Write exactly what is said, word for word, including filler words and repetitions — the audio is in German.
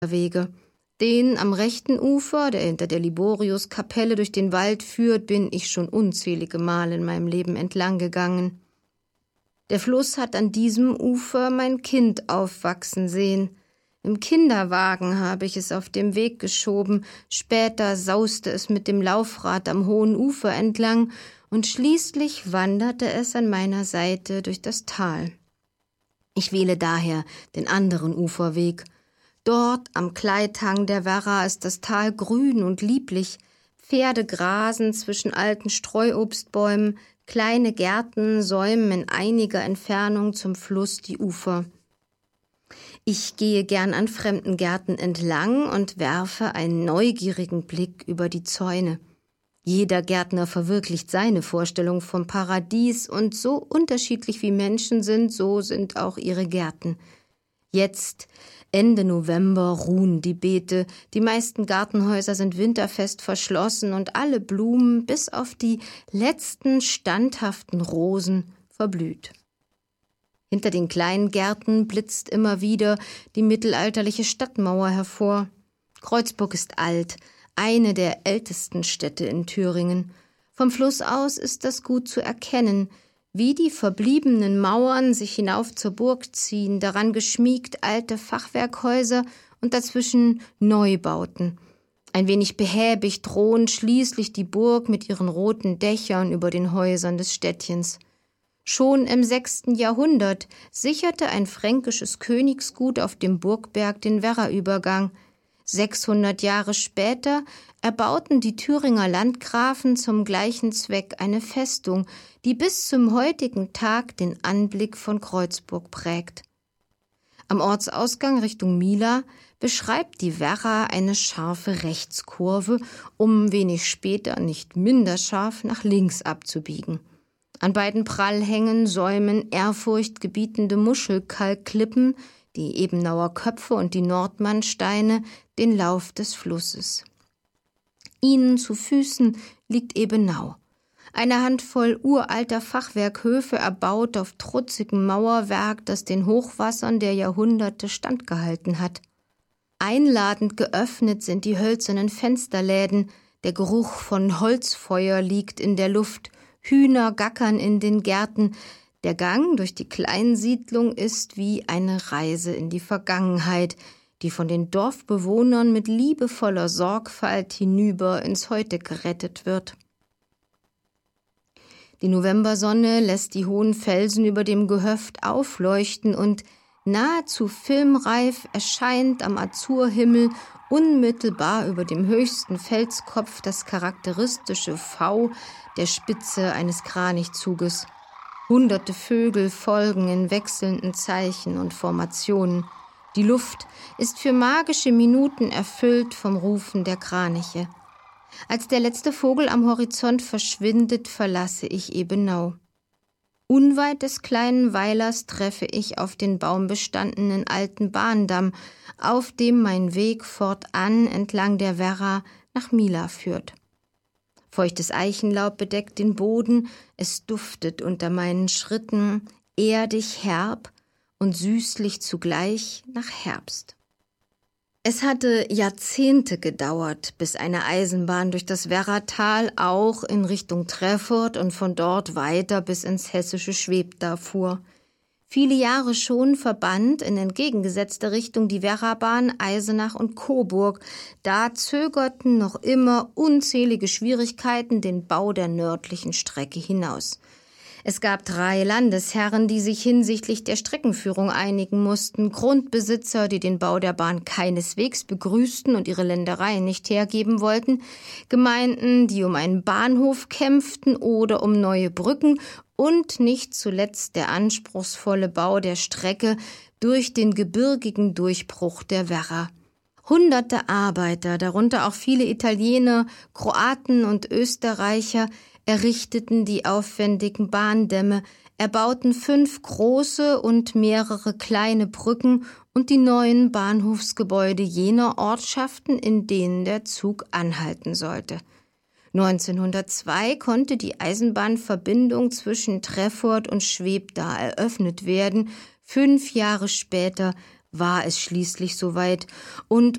Wege. Den am rechten Ufer, der hinter der Liboriuskapelle durch den Wald führt, bin ich schon unzählige Male in meinem Leben entlang gegangen. Der Fluss hat an diesem Ufer mein Kind aufwachsen sehen. Im Kinderwagen habe ich es auf dem Weg geschoben, später sauste es mit dem Laufrad am hohen Ufer entlang und schließlich wanderte es an meiner Seite durch das Tal. Ich wähle daher den anderen Uferweg. Dort am Kleithang der Werra ist das Tal grün und lieblich. Pferde grasen zwischen alten Streuobstbäumen, kleine Gärten säumen in einiger Entfernung zum Fluss die Ufer. Ich gehe gern an fremden Gärten entlang und werfe einen neugierigen Blick über die Zäune. Jeder Gärtner verwirklicht seine Vorstellung vom Paradies, und so unterschiedlich wie Menschen sind, so sind auch ihre Gärten. Jetzt, Ende November, ruhen die Beete, die meisten Gartenhäuser sind winterfest verschlossen und alle Blumen, bis auf die letzten standhaften Rosen, verblüht. Hinter den kleinen Gärten blitzt immer wieder die mittelalterliche Stadtmauer hervor. Kreuzburg ist alt, eine der ältesten Städte in Thüringen. Vom Fluss aus ist das gut zu erkennen, wie die verbliebenen Mauern sich hinauf zur Burg ziehen, daran geschmiegt alte Fachwerkhäuser und dazwischen Neubauten. Ein wenig behäbig thront schließlich die Burg mit ihren roten Dächern über den Häusern des Städtchens. Schon im sechsten Jahrhundert sicherte ein fränkisches Königsgut auf dem Burgberg den Werraübergang. Sechshundert Jahre später erbauten die Thüringer Landgrafen zum gleichen Zweck eine Festung, die bis zum heutigen Tag den Anblick von Kreuzburg prägt. Am Ortsausgang Richtung Mila beschreibt die Werra eine scharfe Rechtskurve, um wenig später nicht minder scharf nach links abzubiegen. An beiden Prallhängen säumen ehrfurchtgebietende Muschelkalkklippen, die Ebenauer Köpfe und die Nordmannsteine, den Lauf des Flusses. Ihnen zu Füßen liegt Ebenau. Eine Handvoll uralter Fachwerkhöfe erbaut auf trutzigem Mauerwerk, das den Hochwassern der Jahrhunderte standgehalten hat. Einladend geöffnet sind die hölzernen Fensterläden, der Geruch von Holzfeuer liegt in der Luft, Hühner gackern in den Gärten. Der Gang durch die Kleinsiedlung ist wie eine Reise in die Vergangenheit, die von den Dorfbewohnern mit liebevoller Sorgfalt hinüber ins Heute gerettet wird. Die Novembersonne lässt die hohen Felsen über dem Gehöft aufleuchten und nahezu filmreif erscheint am Azurhimmel unmittelbar über dem höchsten Felskopf das charakteristische V der Spitze eines Kranichzuges. Hunderte Vögel folgen in wechselnden Zeichen und Formationen. Die Luft ist für magische Minuten erfüllt vom Rufen der Kraniche. Als der letzte Vogel am Horizont verschwindet, verlasse ich Ebenau. Unweit des kleinen Weilers treffe ich auf den baumbestandenen alten Bahndamm, auf dem mein Weg fortan entlang der Werra nach Mila führt. Feuchtes Eichenlaub bedeckt den Boden, es duftet unter meinen Schritten, erdig herb und süßlich zugleich nach Herbst. Es hatte Jahrzehnte gedauert, bis eine Eisenbahn durch das Werratal auch in Richtung Treffort und von dort weiter bis ins hessische Schwebda fuhr. Viele Jahre schon verband in entgegengesetzter Richtung die Werrabahn Eisenach und Coburg. Da zögerten noch immer unzählige Schwierigkeiten den Bau der nördlichen Strecke hinaus. Es gab drei Landesherren, die sich hinsichtlich der Streckenführung einigen mussten, Grundbesitzer, die den Bau der Bahn keineswegs begrüßten und ihre Ländereien nicht hergeben wollten, Gemeinden, die um einen Bahnhof kämpften oder um neue Brücken und nicht zuletzt der anspruchsvolle Bau der Strecke durch den gebirgigen Durchbruch der Werra. Hunderte Arbeiter, darunter auch viele Italiener, Kroaten und Österreicher, errichteten die aufwendigen Bahndämme, erbauten fünf große und mehrere kleine Brücken und die neuen Bahnhofsgebäude jener Ortschaften, in denen der Zug anhalten sollte. neunzehnhundertzwei konnte die Eisenbahnverbindung zwischen Treffort und Schwebda eröffnet werden. Fünf Jahre später war es schließlich soweit, und